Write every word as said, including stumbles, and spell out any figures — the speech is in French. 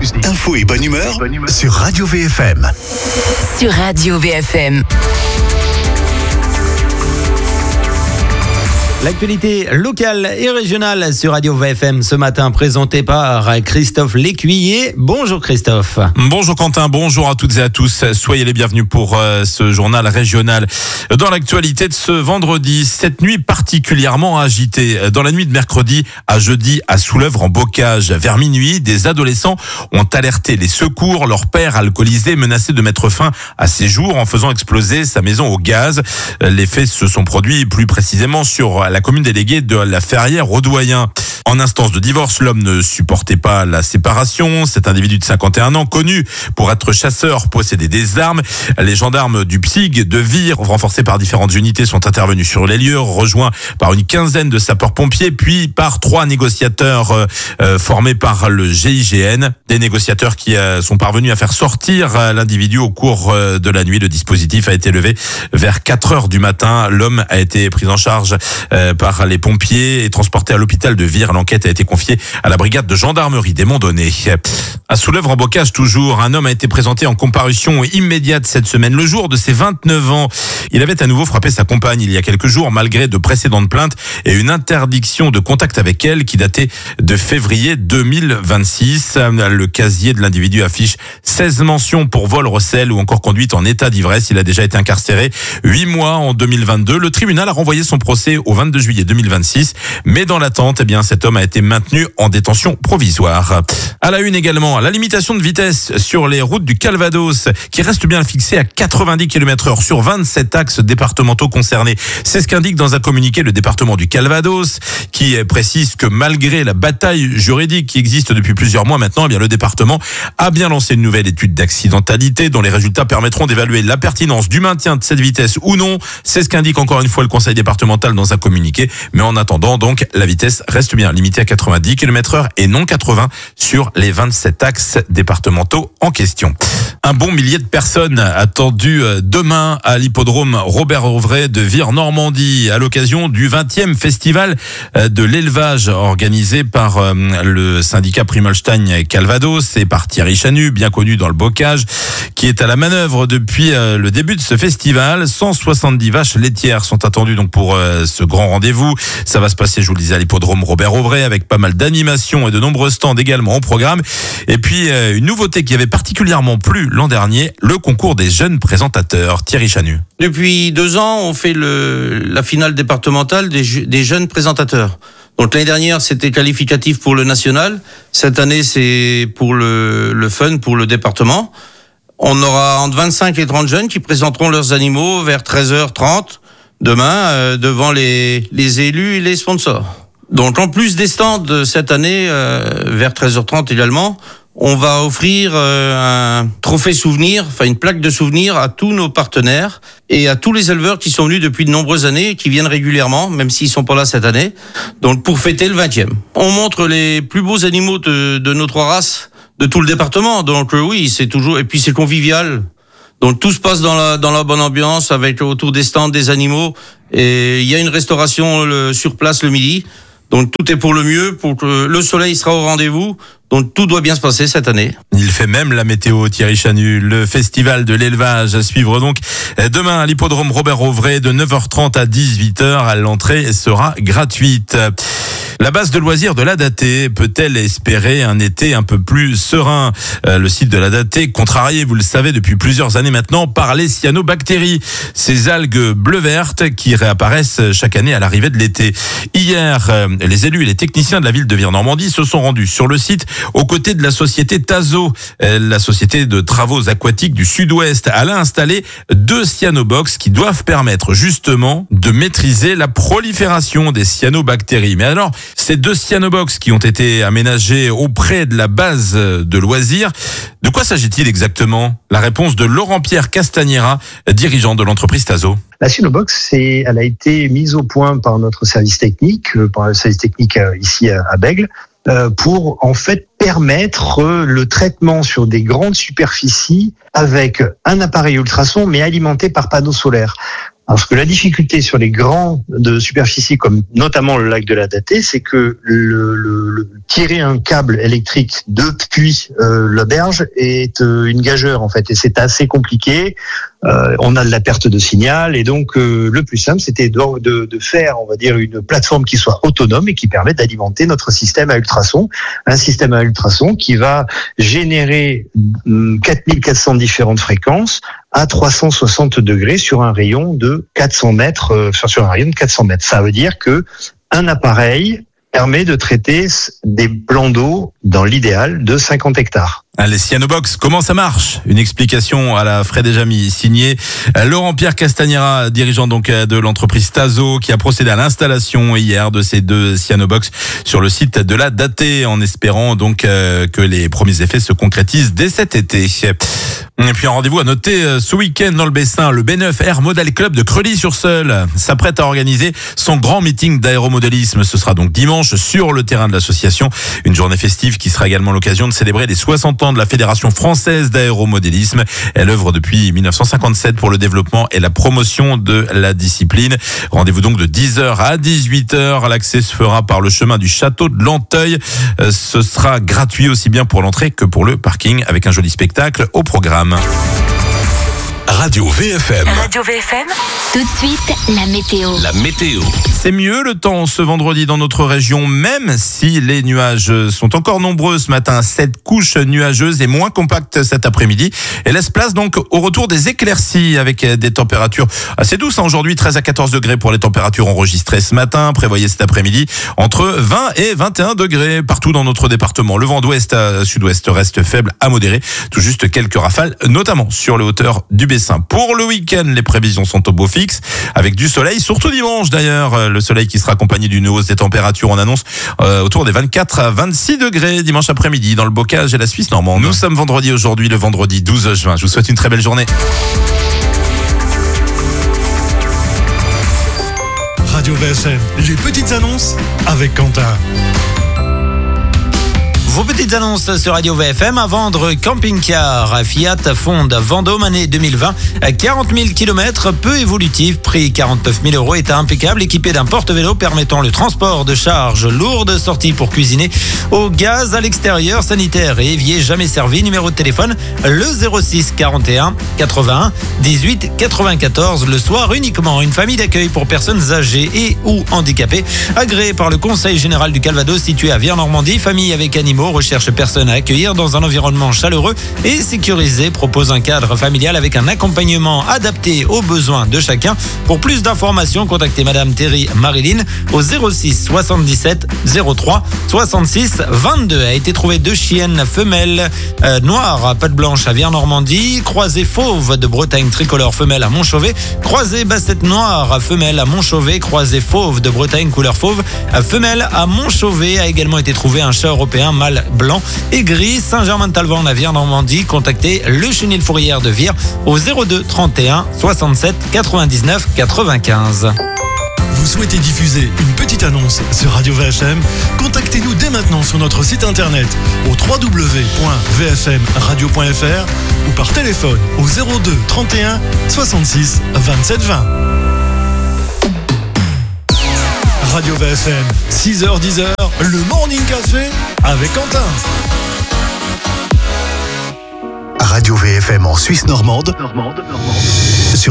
Info et bonne humeur sur Radio V F M. Sur Radio V F M. L'actualité locale et régionale sur Radio V F M ce matin, présentée par Christophe Lécuyer. Bonjour Christophe. Bonjour Quentin, bonjour à toutes et à tous. Soyez les bienvenus pour euh, ce journal régional. Dans l'actualité de ce vendredi, cette nuit particulièrement agitée. Dans la nuit de mercredi à jeudi à Soulèvre en Bocage, vers minuit, des adolescents ont alerté les secours. Leur père alcoolisé menaçait de mettre fin à ses jours en faisant exploser sa maison au gaz. Les faits se sont produits plus précisément sur la commune déléguée de la Ferrière-Audoyen. En instance de divorce, l'homme ne supportait pas la séparation. Cet individu de cinquante et un ans, connu pour être chasseur, possédait des armes. Les gendarmes du P S I G de Vire, renforcés par différentes unités, sont intervenus sur les lieux, rejoints par une quinzaine de sapeurs-pompiers, puis par trois négociateurs euh, euh, formés par le G I G N. Des négociateurs qui euh, sont parvenus à faire sortir euh, l'individu au cours euh, de la nuit. Le dispositif a été levé vers quatre heures du matin. L'homme a été pris en charge euh, par les pompiers et transporté à l'hôpital de Vire. L'enquête a été confiée à la brigade de gendarmerie des Monts-Donnés. À Soulèvre en Bocage toujours, un homme a été présenté en comparution immédiate cette semaine, le jour de ses vingt-neuf ans. Il avait à nouveau frappé sa compagne il y a quelques jours, malgré de précédentes plaintes et une interdiction de contact avec elle qui datait de février deux mille vingt-six. Le casier de l'individu affiche seize mentions pour vol, recel ou encore conduite en état d'ivresse. Il a déjà été incarcéré huit mois en deux mille vingt-deux. Le tribunal a renvoyé son procès au vingt-deux juillet deux mille vingt-six, mais dans l'attente, eh bien, cet homme a été maintenu en détention provisoire. À la une également, la limitation de vitesse sur les routes du Calvados qui reste bien fixée à quatre-vingt-dix kilomètres heure sur vingt-sept axes départementaux concernés. C'est ce qu'indique dans un communiqué le département du Calvados qui précise que malgré la bataille juridique qui existe depuis plusieurs mois maintenant, eh bien, le département a bien lancé une nouvelle étude d'accidentalité dont les résultats permettront d'évaluer la pertinence du maintien de cette vitesse ou non. C'est ce qu'indique encore une fois le conseil départemental dans un communiqué. Mais en attendant, donc, la vitesse reste bien limitée à quatre-vingt-dix kilomètres heure et non quatre-vingts sur les vingt-sept axes départementaux en question. Un bon millier de personnes attendues demain à l'hippodrome Robert-Auvray de Vire-Normandie à l'occasion du vingtième festival de l'élevage organisé par le syndicat Primolstein Calvados et par Thierry Chanu, bien connu dans le bocage, qui est à la manœuvre depuis le début de ce festival. cent soixante-dix vaches laitières sont attendues donc pour ce grand rendez-vous. Ça va se passer, je vous le disais, à l'hippodrome Robert-Auvray avec pas mal d'animations et de nombreux stands également au programme. Et puis une nouveauté qui avait particulièrement plu l'an dernier, le concours des jeunes présentateurs. Thierry Chanu. Depuis deux ans, on fait le, la finale départementale des, des jeunes présentateurs. Donc l'année dernière, c'était qualificatif pour le national. Cette année, c'est pour le, le fun, pour le département. On aura entre vingt-cinq et trente jeunes qui présenteront leurs animaux vers treize heures trente demain euh, devant les, les élus et les sponsors. Donc en plus des stands de cette année, euh, vers treize heures trente également, on va offrir euh, un trophée souvenir, enfin une plaque de souvenir à tous nos partenaires et à tous les éleveurs qui sont venus depuis de nombreuses années et qui viennent régulièrement, même s'ils sont pas là cette année. Donc pour fêter le vingtième. On montre les plus beaux animaux de, de nos trois races de tout le département. Donc euh, oui, c'est toujours, et puis c'est convivial. Donc tout se passe dans la dans la bonne ambiance avec autour des stands des animaux et il y a une restauration le, sur place le midi. Donc tout est pour le mieux, pour que le soleil sera au rendez-vous. Donc tout doit bien se passer cette année. Il fait même la météo, Thierry Chanu. Le festival de l'élevage à suivre donc demain à l'hippodrome Robert-Auvray de neuf heures trente à dix-huit heures. L'entrée sera gratuite. La base de loisirs de l'Adaté peut-elle espérer un été un peu plus serein ? euh, Le site de l'Adaté, contrarié, vous le savez, depuis plusieurs années maintenant, par les cyanobactéries, ces algues bleu-vertes qui réapparaissent chaque année à l'arrivée de l'été. Hier, euh, les élus et les techniciens de la ville de Vire-Normandie se sont rendus sur le site aux côtés de la société Tazo, euh, la société de travaux aquatiques du Sud-Ouest. Elle a installé deux cyanobox qui doivent permettre justement de maîtriser la prolifération des cyanobactéries. Mais alors, ces deux cyanobox qui ont été aménagées auprès de la base de loisirs, de quoi s'agit-il exactement ? La réponse de Laurent-Pierre Castagnera, dirigeant de l'entreprise Tazo. La cyanobox, c'est, elle a été mise au point par notre service technique, par le service technique ici à Bègles, pour en fait permettre le traitement sur des grandes superficies avec un appareil ultrason mais alimenté par panneaux solaires. Parce que la difficulté sur les grands de superficie, comme notamment le lac de la Datée, c'est que le, le, le tirer un câble électrique depuis euh, la berge est euh, une gageure en fait, et c'est assez compliqué. Euh, on a de la perte de signal, et donc euh, le plus simple, c'était de, de, de faire, on va dire, une plateforme qui soit autonome et qui permette d'alimenter notre système à ultrasons, un système à ultrasons qui va générer quatre mille quatre cents différentes fréquences à trois cent soixante degrés sur un rayon de quatre cents mètres, euh, sur un rayon de quatre cents mètres. Ça veut dire que un appareil permet de traiter des plans d'eau, dans l'idéal, de cinquante hectares. Allez, Cyanobox, comment ça marche? Une explication à la Fred et Jamy, signé Laurent-Pierre Castagnera, dirigeant donc de l'entreprise Tazo, qui a procédé à l'installation hier de ces deux Cyanobox sur le site de la Datée, en espérant donc que les premiers effets se concrétisent dès cet été. Et puis un rendez-vous à noter ce week-end dans le Bessin, le B neuf Air Model Club de Creully-sur-Seulles s'apprête à organiser son grand meeting d'aéromodélisme. Ce sera donc dimanche sur le terrain de l'association, une journée festive qui sera également l'occasion de célébrer les soixante ans de la Fédération française d'aéromodélisme. Elle œuvre depuis dix-neuf cent cinquante-sept pour le développement et la promotion de la discipline. Rendez-vous donc de dix heures à dix-huit heures. L'accès se fera par le chemin du château de Lanteuil. Ce sera gratuit aussi bien pour l'entrée que pour le parking, avec un joli spectacle au programme. Radio V F M. Radio V F M. Tout de suite, la météo. La météo. C'est mieux le temps ce vendredi dans notre région, même si les nuages sont encore nombreux ce matin. Cette couche nuageuse est moins compacte cet après-midi et laisse place donc au retour des éclaircies avec des températures assez douces. Aujourd'hui, treize à quatorze degrés pour les températures enregistrées ce matin. Prévoyez cet après-midi entre vingt et vingt et un degrés partout dans notre département. Le vent d'ouest à sud-ouest reste faible à modéré. Tout juste quelques rafales, notamment sur les hauteurs du Bessin. Pour le week-end, les prévisions sont au beau fixe, avec du soleil, surtout dimanche d'ailleurs. Le soleil qui sera accompagné d'une hausse des températures, on annonce euh, autour des vingt-quatre à vingt-six degrés dimanche après-midi dans le Bocage et la Suisse normande. Nous sommes vendredi aujourd'hui, le vendredi douze juin. Je vous souhaite une très belle journée. Radio V F M, les petites annonces avec Quentin. Vos petites annonces sur Radio V F M. À vendre camping-car Fiat Fonde Vendôme année deux mille vingt. quarante mille kilomètres, peu évolutif. Prix quarante-neuf mille euros. État impeccable. Équipé d'un porte-vélo permettant le transport de charges lourdes. Sortie pour cuisiner au gaz à l'extérieur. Sanitaire et évier jamais servi. Numéro de téléphone le zéro six quarante et un quatre-vingt-un dix-huit quatre-vingt-quatorze. Le soir uniquement. Une famille d'accueil pour personnes âgées et ou handicapées. Agréée par le Conseil général du Calvados situé à Vire-Normandie. Famille avec animaux. Recherche personne à accueillir dans un environnement chaleureux et sécurisé. Propose un cadre familial avec un accompagnement adapté aux besoins de chacun. Pour plus d'informations, contactez Madame Thierry Marilyn au zéro six soixante-dix-sept zéro trois soixante-six vingt-deux. A été trouvé deux chiennes femelles euh, noires à pattes blanches à Vire-Normandie. Croisée fauve de Bretagne tricolore femelle à Montchauvet. Croisée bassette noire femelle à Montchauvet. Croisée fauve de Bretagne couleur fauve femelle à Montchauvet. A également été trouvé un chat européen mâle blanc et gris. Saint-Germain-de-Talvan à Vire-Normandie. Contactez le Chenil Fourrière de Vire au zéro deux trente et un soixante-sept quatre-vingt-dix-neuf quatre-vingt-quinze. Vous souhaitez diffuser une petite annonce sur Radio V F M? Contactez-nous dès maintenant sur notre site internet au w w w point v f m radio point f r ou par téléphone au zéro deux trente et un soixante-six vingt-sept vingt. Radio V F M, six heures dix heures, le Morning Café avec Quentin. Radio V F M en Suisse normande, normande, normande. Sur